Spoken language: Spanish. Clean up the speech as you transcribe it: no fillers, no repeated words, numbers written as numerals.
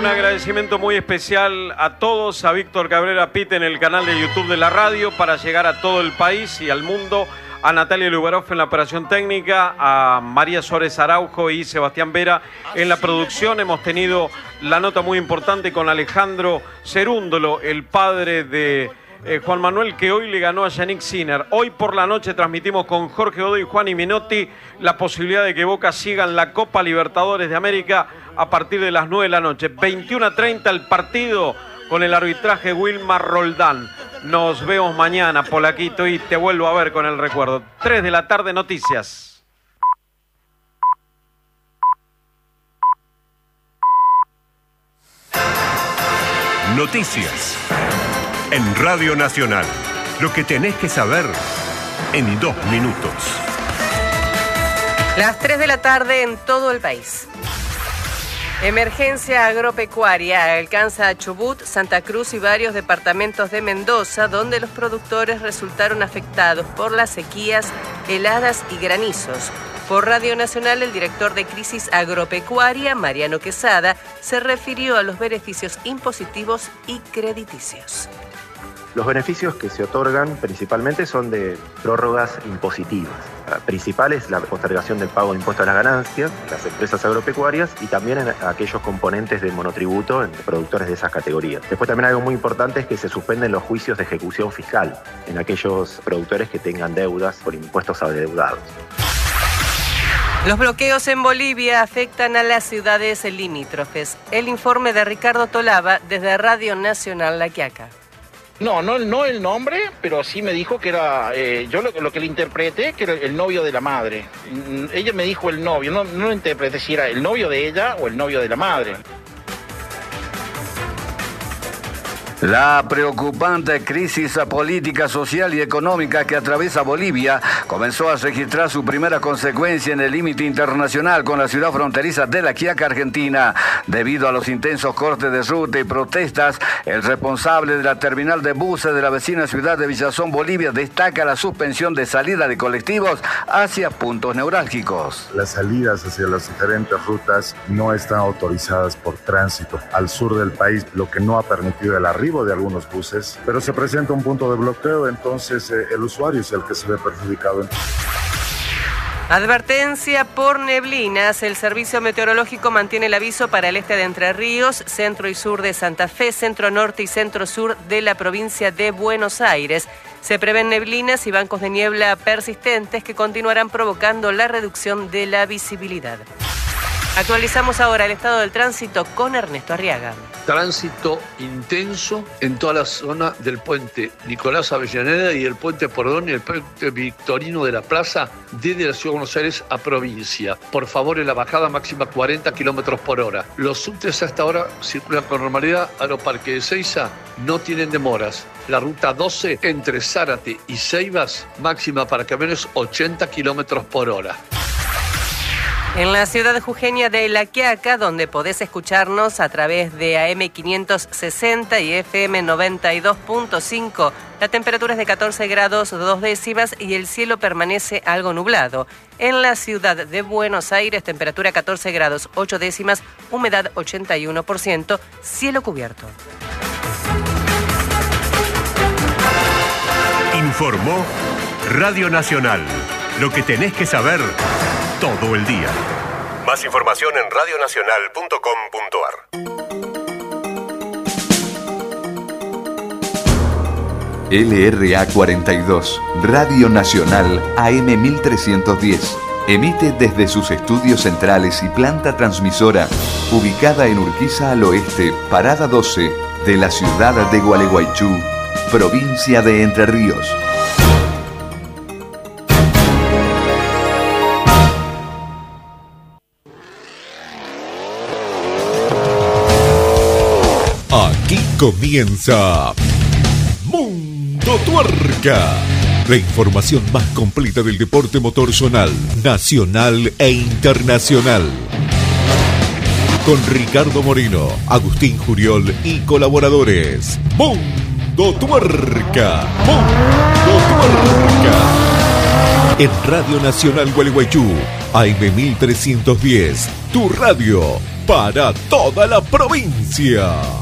un agradecimiento muy especial a todos, a Víctor Cabrera Pite en el canal de YouTube de la radio para llegar a todo el país y al mundo, a Natalia Lugaroff en la operación técnica, a María Suárez Araujo y Sebastián Vera en la producción. Hemos tenido la nota muy importante con Alejandro Cerúndolo, el padre de Juan Manuel, que hoy le ganó a Yannick Sinner. Hoy por la noche transmitimos con Jorge Godoy y Juan y Menotti la posibilidad de que Boca siga en la Copa Libertadores de América a partir de las 9 de la noche. 21:30 el partido con el arbitraje Wilmar Roldán. Nos vemos mañana, Polaquito, y te vuelvo a ver con el recuerdo. 3 de la tarde, noticias. Noticias. En Radio Nacional, lo que tenés que saber en 2 minutos. Las 3 de la tarde en todo el país. Emergencia agropecuaria alcanza a Chubut, Santa Cruz y varios departamentos de Mendoza, donde los productores resultaron afectados por las sequías, heladas y granizos. Por Radio Nacional, el director de Crisis Agropecuaria, Mariano Quesada, se refirió a los beneficios impositivos y crediticios. Los beneficios que se otorgan principalmente son de prórrogas impositivas. La principal es la postergación del pago de impuestos a las ganancias en las empresas agropecuarias y también en aquellos componentes de monotributo en productores de esas categorías. Después también algo muy importante es que se suspenden los juicios de ejecución fiscal en aquellos productores que tengan deudas por impuestos adeudados. Los bloqueos en Bolivia afectan a las ciudades limítrofes. El informe de Ricardo Tolaba desde Radio Nacional La Quiaca. No el nombre, pero sí me dijo que era, yo lo que le interpreté, que era el novio de la madre. Ella me dijo el novio, no lo interpreté si era el novio de ella o el novio de la madre. La preocupante crisis política, social y económica que atraviesa Bolivia comenzó a registrar su primera consecuencia en el límite internacional con la ciudad fronteriza de La Quiaca, Argentina. Debido a los intensos cortes de ruta y protestas, el responsable de la terminal de buses de la vecina ciudad de Villazón, Bolivia, destaca la suspensión de salida de colectivos hacia puntos neurálgicos. Las salidas hacia las diferentes rutas no están autorizadas por tránsito al sur del país, lo que no ha permitido el arribo de algunos buses, pero se presenta un punto de bloqueo, entonces el usuario es el que se ve perjudicado. Advertencia por neblinas. El Servicio Meteorológico mantiene el aviso para el este de Entre Ríos, centro y sur de Santa Fe, centro norte y centro sur de la provincia de Buenos Aires. Se prevén neblinas y bancos de niebla persistentes que continuarán provocando la reducción de la visibilidad. Actualizamos ahora el estado del tránsito con Ernesto Arriaga. Tránsito intenso en toda la zona del puente Nicolás Avellaneda y el puente Pordón y el puente Victorino de la Plaza desde la Ciudad de Buenos Aires a provincia. Por favor, en la bajada máxima 40 kilómetros por hora. Los subtes hasta ahora circulan con normalidad. Aeroparque de Seiza no tienen demoras. La ruta 12 entre Zárate y Ceibas, máxima para camiones 80 kilómetros por hora. En la ciudad jujeña de La Quiaca, donde podés escucharnos a través de AM 560 y FM 92.5, la temperatura es de 14 grados 2 décimas y el cielo permanece algo nublado. En la ciudad de Buenos Aires, temperatura 14 grados 8 décimas, humedad 81%, cielo cubierto. Informó Radio Nacional. Lo que tenés que saber todo el día. Más información en radionacional.com.ar. LRA 42, Radio Nacional AM 1310. Emite desde sus estudios centrales y planta transmisora, ubicada en Urquiza al oeste, Parada 12, de la ciudad de Gualeguaychú, provincia de Entre Ríos. Aquí comienza Mundo Tuerca, la información más completa del deporte motor zonal, nacional e internacional. Con Ricardo Moreno, Agustín Juriol y colaboradores. Mundo Tuerca, Mundo Tuerca. En Radio Nacional Gualeguaychú, AM 1310, tu radio. para toda la provincia.